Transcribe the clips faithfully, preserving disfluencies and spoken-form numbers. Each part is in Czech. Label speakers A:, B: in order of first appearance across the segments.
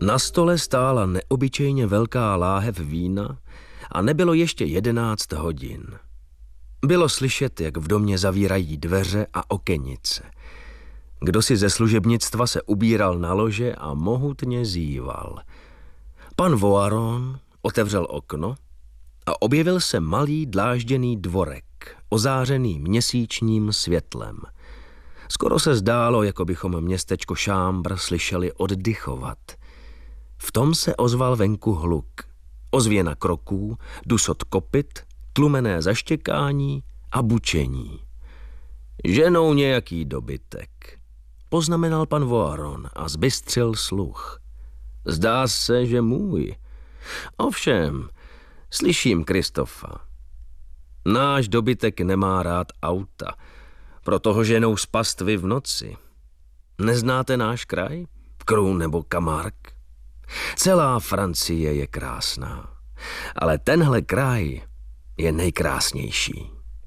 A: Na stole stála neobyčejně velká láhev vína a nebylo ještě jedenáct hodin. Bylo slyšet, jak v domě zavírají dveře a okenice. Kdosi ze služebnictva se ubíral na lože a mohutně zíval. Pan Voiron otevřel okno a objevil se malý dlážděný dvorek, ozářený měsíčním světlem. Skoro se zdálo, jako bychom městečko Chambres slyšeli oddychovat. V tom se ozval venku hluk. Ozvěna kroků, dusot kopyt, tlumené zaštěkání a bučení. Ženou nějaký dobytek, poznamenal pan Voiron a zbystřil sluch. Zdá se, že můj. Ovšem, slyším Kristofa. Náš dobytek nemá rád auta, proto ho ženou z pastvy v noci. Neznáte náš kraj? Krů nebo Camargue? Celá Francie je krásná, ale tenhle kraj je nejkrásnější.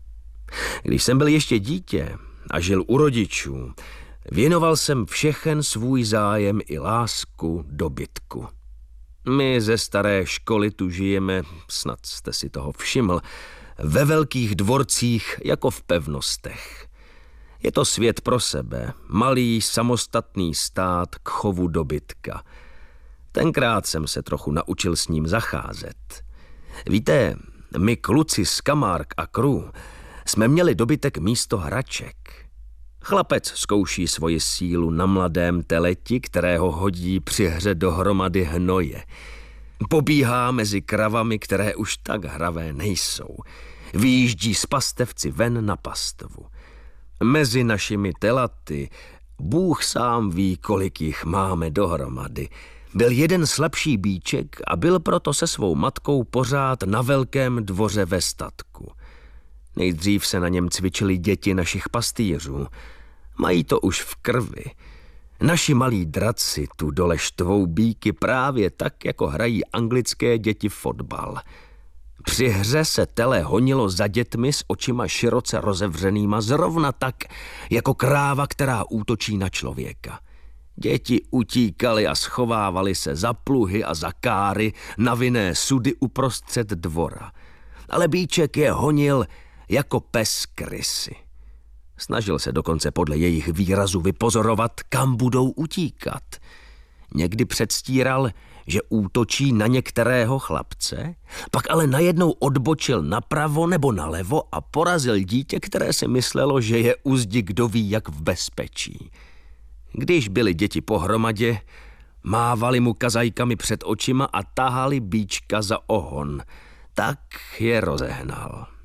A: Když jsem byl ještě dítě a žil u rodičů, věnoval jsem všechen svůj zájem i lásku dobytku. My ze staré školy tu žijeme, snad jste si toho všiml, ve velkých dvorcích jako v pevnostech. Je to svět pro sebe, malý samostatný stát k chovu dobytka. Tenkrát jsem se trochu naučil s ním zacházet. Víte, my kluci z Camargue a Krů jsme měli dobytek místo hraček. Chlapec zkouší svoji sílu na mladém teleti, kterého hodí při hře dohromady hnoje. Pobíhá mezi kravami, které už tak hravé nejsou. Vyjíždí s pastevci ven na pastvu. Mezi našimi telaty, Bůh sám ví, kolik jich máme dohromady, byl jeden slabší býček a byl proto se svou matkou pořád na velkém dvoře ve statku. Nejdřív se na něm cvičili děti našich pastýřů. Mají to už v krvi. Naši malí draci tu dole štvou býky právě tak, jako hrají anglické děti fotbal. Při hře se tele honilo za dětmi s očima široce rozevřenýma, zrovna tak, jako kráva, která útočí na člověka. Děti utíkaly a schovávaly se za pluhy a za káry na vinné sudy uprostřed dvora. Ale býček je honil jako pes krysy. Snažil se dokonce podle jejich výrazu vypozorovat, kam budou utíkat. Někdy předstíral, že útočí na některého chlapce, pak ale najednou odbočil napravo nebo nalevo a porazil dítě, které si myslelo, že je u zdi kdo ví jak v bezpečí. Když byly děti pohromadě, mávali mu kazajkami před očima a tahali býčka za ohon. Tak je rozehnal.